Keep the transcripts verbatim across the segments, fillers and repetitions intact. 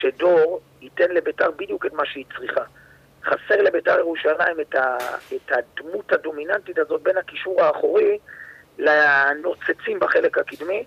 שדור ייתן לביתר בדיוק את מה שהיא צריכה. חסר לביתר ירושלים את, ה, את הדמות הדומיננטית הזאת בין הקישור האחורי לנוצצים בחלק הקדמי,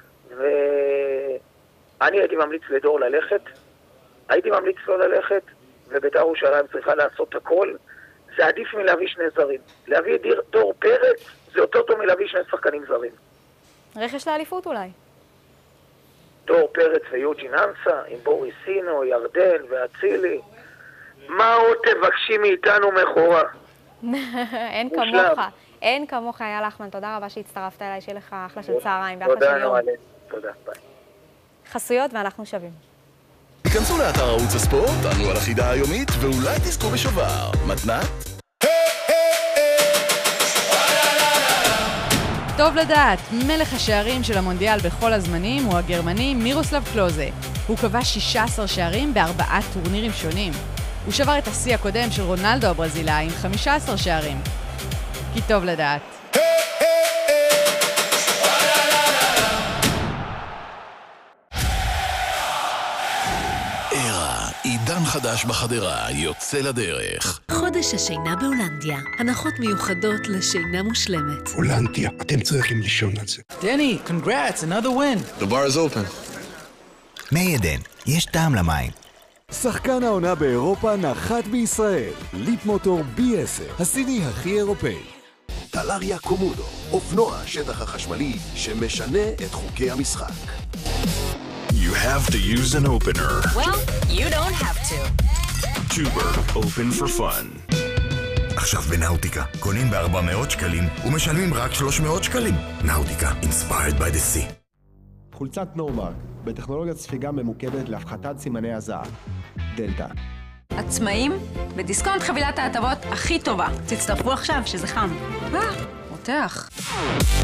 ואני הייתי ממליץ לדור ללכת, הייתי ממליץ לו ללכת, וביתר ירושלים צריכה לעשות הכל. זה עדיף מלהביא שני זרים. להביא את דור פרץ זה יותר טוב מלהביא שני שחקנים זרים. רכש לאליפות אולי. דור פרץ ויוג'ין אנסה, עם בוריסינו, ירדן ואצילי. מה עוד תבקשי מאיתנו מכורה? אין כמוך. אין כמוך, אייל לחמן. תודה רבה שהצטרפת אליי, שיהיה לך אחלה של צהריים ואחלה של יום. תודה, ביי. חסויות ואנחנו שווים. היכנסו לאתר ערוץ הספורט, ענו על החידה היומית, ואולי תזכו בשובר. מתנת? טוב לדעת, מלך השערים של המונדיאל בכל הזמנים הוא הגרמני מירוסלב קלוזה. הוא כבש שישה עשר שערים בארבעה טורנירים שונים. הוא שבר את השיא הקודם של רונלדו הברזילאי עם חמישה עשר שערים. כי טוב לדעת. עידן חדש בחדרה יוצא לדרך. חודש השינה בהולנדיה. הנחות מיוחדות לשינה מושלמת. הולנדיה, אתם צריכים לישון על זה. דני, congrats, another win. The bar is open. מי עדן, יש טעם למים. שחקן העונה באירופה נחת בישראל. ליפ מוטור בי עשר, הסיני הכי אירופאי. טלריה קומודו, אופנוע השטח החשמלי שמשנה את חוקי המשחק. You have to use an opener. Well, you don't have to. Tuber, open for fun. עכשיו בנאוטיקה, קונים ב-ארבע מאות שקלים ומשלמים רק שלוש מאות שקלים. נאוטיקה, inspired by the sea. חולצת נורמרק, בטכנולוגיית ספיגה ממוקדת להפחתת סימני הזעה. דלטה. עצמאים, בדיסקונט חבילת ההטבות הכי טובה. תצטרפו עכשיו שזה חם. אה, מותח.